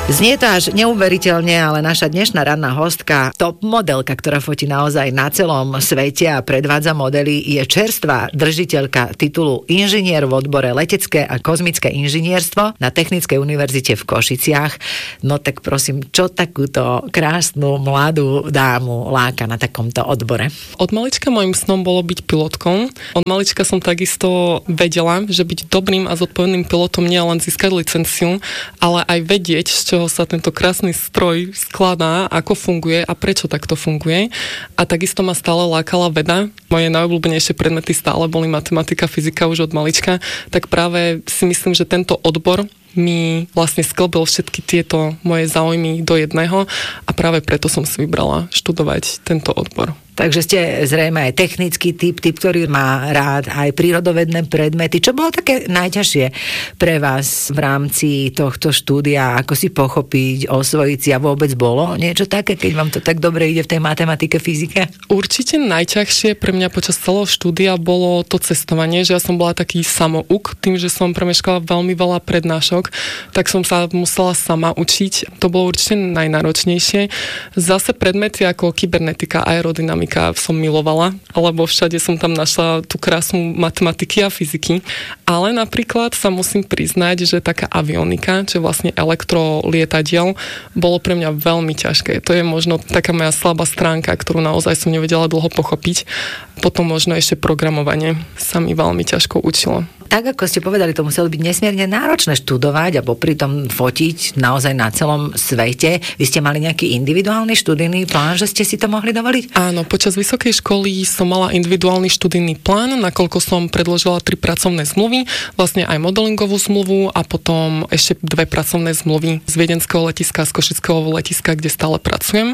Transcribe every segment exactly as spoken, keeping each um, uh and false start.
Znie to až neuveriteľne, ale naša dnešná ranná hostka, top modelka, ktorá fotí naozaj na celom svete a predvádza modely, je čerstvá držiteľka titulu inžinier v odbore letecké a kozmické inžinierstvo na Technickej univerzite v Košiciach. No tak prosím, čo takúto krásnu mladú dámu láka na takomto odbore? Od malička môjim snom bolo byť pilotkou. Od malička som takisto vedela, že byť dobrým a zodpovedným pilotom nie len získať licenciu, ale aj vedieť, z čoho sa tento krásny stroj skladá, ako funguje a prečo takto funguje. A takisto ma stále lákala veda. Moje najobľúbenejšie predmety stále boli matematika, fyzika už od malička. Tak práve si myslím, že tento odbor mi vlastne sklbil všetky tieto moje záujmy do jedného a práve preto som si vybrala študovať tento odbor. Takže ste zrejme aj technický typ, typ, ktorý má rád aj prírodovedné predmety. Čo bolo také najťažšie pre vás v rámci tohto štúdia? Ako si pochopiť, osvojiť si a vôbec bolo niečo také, keď vám to tak dobre ide v tej matematike, fyzike? Určite najťažšie pre mňa počas celého štúdia bolo to cestovanie, že ja som bola taký samouk, tým, že som premeškala veľmi veľa prednášok, tak som sa musela sama učiť. To bolo určite najnáročnejšie. Zase predmety ako kybernetika, aerodynamika som milovala, lebo všade som tam našla tú krásnu matematiky a fyziky. Ale napríklad sa musím priznať, že taká avionika, čo vlastne elektrolietadiel, bolo pre mňa veľmi ťažké. To je možno taká moja slabá stránka, ktorú naozaj som nevedela dlho pochopiť. Potom možno ešte programovanie sa mi veľmi ťažko učilo. Tak, ako ste povedali, to muselo byť nesmierne náročné študovať a popri tom fotiť naozaj na celom svete. Vy ste mali nejaký individuálny študijný plán, že ste si to mohli dovoliť? Áno, počas vysokej školy som mala individuálny študijný plán, nakoľko som predložila tri pracovné zmluvy, vlastne aj modelingovú zmluvu a potom ešte dve pracovné zmluvy z Viedenského letiska, z Košického letiska, kde stále pracujem.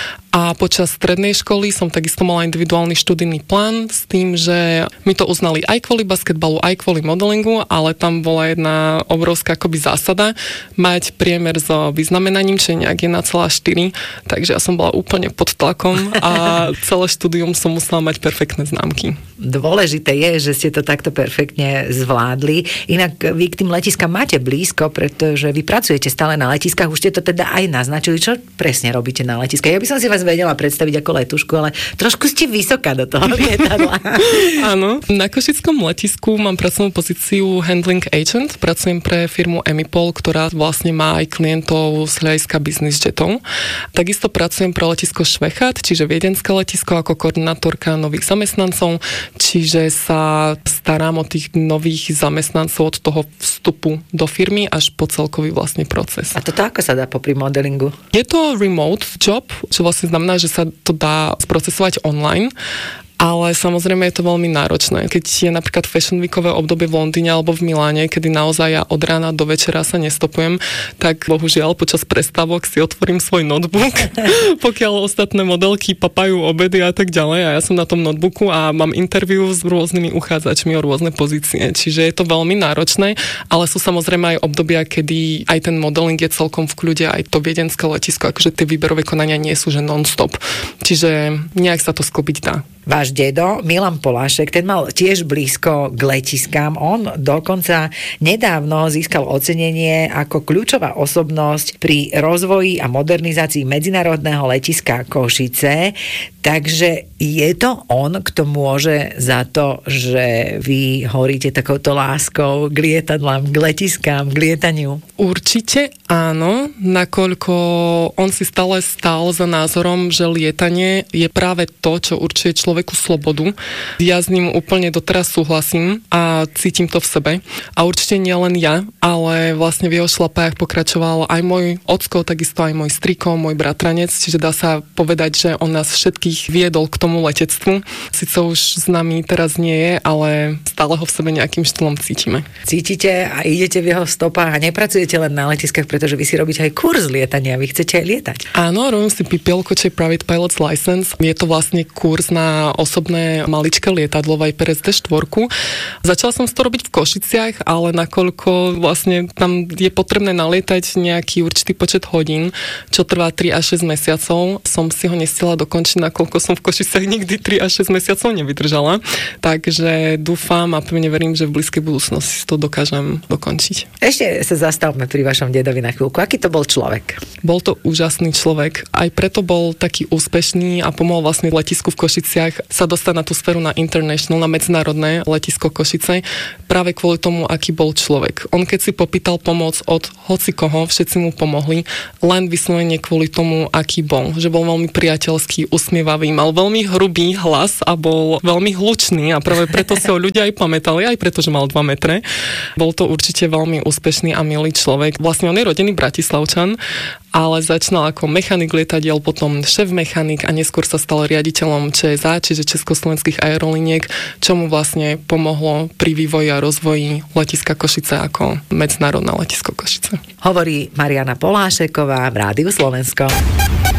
A počas strednej školy som takisto mala individuálny študijný plán s tým, že mi to uznali aj kvôli basketbalu, aj kvôli modelingu, ale tam bola jedna obrovská akoby zásada mať priemer so vyznamenaním, čo je nejak jeden celá štyri, takže ja som bola úplne pod tlakom a celé štúdium som musela mať perfektné známky. Dôležité je, že ste to takto perfektne zvládli. Inak vy k tým letiskám máte blízko, pretože vy pracujete stále na letiskách, už ste to teda aj naznačili. Čo presne robíte na letiskách? Ja by som si vás vedela predstaviť ako letušku, ale trošku ste vysoká do toho lietadla. Áno, na Košickom letisku mám pracovnú pozíciu handling agent, pracujem pre firmu Emipol, ktorá vlastne má aj klientov z hľadiska business jetov. Takisto pracujem pre letisko Švechat, čiže Viedenské letisko ako koordinátorka nových zamestnancov, čiže sa starám o tých nových zamestnancov od toho vstupu do firmy až po celkový vlastne proces. A toto ako sa dá popri modelingu? Je to remote job, čo vlastne znamená, že sa to dá sprocesovať online, ale samozrejme je to veľmi náročné. Keď je napríklad Fashion Weekové obdobie v Londýne alebo v Miláne, kedy naozaj ja od rána do večera sa nestopujem, tak bohužiaľ počas prestávok si otvorím svoj notebook, pokiaľ ostatné modelky papajú obedy a tak ďalej a ja som na tom notebooku a mám interview s rôznymi uchádzačmi o rôzne pozície. Čiže je to veľmi náročné, ale sú samozrejme aj obdobia, kedy aj ten modeling je celkom v kľude, aj to viedenské letisko, akože tie výberové konania nie sú že non-stop. Čiže nejak sa to sklbiť dá. Váš dedo, Milan Polášek, ten mal tiež blízko k letiskám. On dokonca nedávno získal ocenenie ako kľúčová osobnosť pri rozvoji a modernizácii medzinárodného letiska Košice. Takže je to on, kto môže za to, že vy horíte takouto láskou k lietadlám, k letiskám, k lietaniu? Určite áno, nakoľko on si stále stál za názorom, že lietanie je práve to, čo určuje človeku slobodu. Ja s ním úplne doteraz súhlasím a cítim to v sebe. A určite nie len ja, ale vlastne v jeho šlapách pokračoval aj môj ocko, takisto aj môj striko, môj bratranec, čiže dá sa povedať, že on nás všetkých viedol k tomu letectvu. Sice už s nami teraz nie je, ale stále ho v sebe nejakým štýlom cítime. Cítite a idete v jeho stopách a nepracujete len na letiskách, pretože vy si robíte aj kurz lietania, vy chcete aj lietať. Áno, robím si P P L, čo je Private Pilot's License. Je to vlastne kurz na osobné maličké lietadlo Viper es dé štyri. Začala som to robiť v Košiciach, ale nakoľko vlastne tam je potrebné nalietať nejaký určitý počet hodín, čo trvá tri až šesť mesiacov, som si ho nestihla dokončiť, nakoľko koľko som v Košicách nikdy tri až šesť mesiacov nevydržala. Takže dúfam a pevne verím, že v blízkej budúcnosti to dokážem dokončiť. Ešte sa zastavme pri vašom dedovi na chvíľku. Aký to bol človek? Bol to úžasný človek. Aj preto bol taký úspešný a pomohol vlastne letisku v Košiciach sa dostať na tú sféru na international, na medzinárodné letisko Košice, práve kvôli tomu, aký bol človek. On keď si popýtal pomoc od hoci koho, všetci mu pomohli, len vyslovene kvôli tomu, aký bol. Že bol veľmi priateľský, usmievavý, mal veľmi hrubý hlas a bol veľmi hlučný a práve preto si ho ľudia aj pamätali, aj preto, že mal dva metre. Bol to určite veľmi úspešný a milý človek. Vlastne on je rodený Bratislavčan, ale začínal ako mechanik lietadiel, potom šéf-mechanik a neskôr sa stal riaditeľom ČSA, čiže Československých aeroliniek, čo mu vlastne pomohlo pri vývoji a rozvoji letiska Košice ako medzinárodné letisko Košice. Hovorí Mariana Polášeková v Rádiu Slovensko.